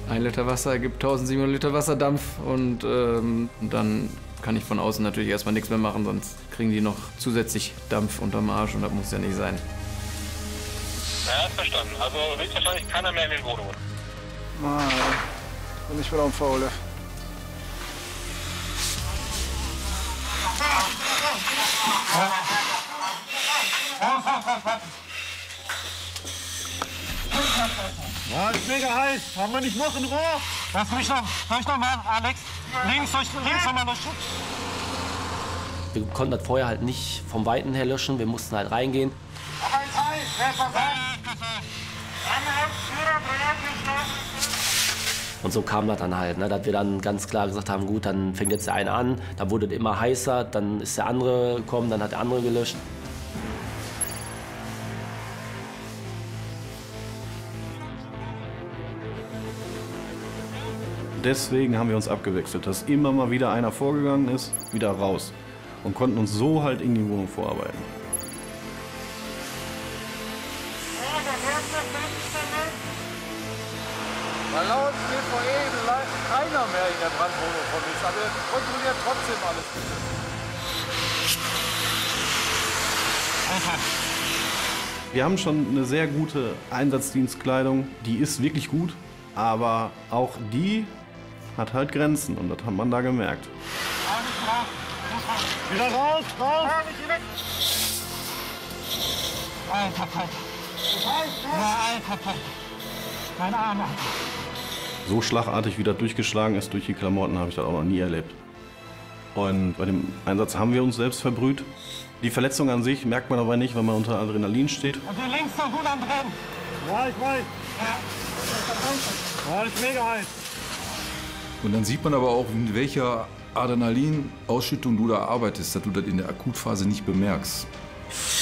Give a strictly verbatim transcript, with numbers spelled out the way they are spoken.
Ein Liter Wasser ergibt tausendsiebenhundert Liter Wasserdampf und ähm, dann kann ich von außen natürlich erstmal nichts mehr machen, sonst kriegen die noch zusätzlich Dampf unterm Arsch und das muss ja nicht sein. Ja, ist verstanden. Also wird wahrscheinlich keiner mehr in den Wohnungen. Mann, bin ich wieder am Faule. Ja, ist mega heiß. Haben wir nicht noch ein Rohr? Lass mich noch. Soll ich noch mal, Alex? Links, soll ich, links noch mal löschen? Wir konnten das Feuer halt nicht vom Weiten her löschen. Wir mussten halt reingehen. Und so kam das dann halt, ne, dass wir dann ganz klar gesagt haben, gut, dann fängt jetzt der eine an, dann wurde es immer heißer, dann ist der andere gekommen, dann hat der andere gelöscht. Deswegen haben wir uns abgewechselt, dass immer mal wieder einer vorgegangen ist, wieder raus und konnten uns so halt in die Wohnung vorarbeiten. Weil laut T V E keiner mehr in der Brandwohnung von uns, aber wir kontrollieren trotzdem alles. Wir haben schon eine sehr gute Einsatzdienstkleidung, die ist wirklich gut, aber auch die hat halt Grenzen und das hat man da gemerkt. Wieder raus, raus! Alter, Alter. Ja, Alter, Alter. Mein Arm. So schlagartig, wie das durchgeschlagen ist durch die Klamotten, habe ich das auch noch nie erlebt. Und bei dem Einsatz haben wir uns selbst verbrüht. Die Verletzung an sich merkt man aber nicht, wenn man unter Adrenalin steht. Und hier links noch gut am Brennen. Ja, ich weiß. Ja, das ist mega heiß. Und dann sieht man aber auch, in welcher Adrenalinausschüttung du da arbeitest, dass du das in der Akutphase nicht bemerkst.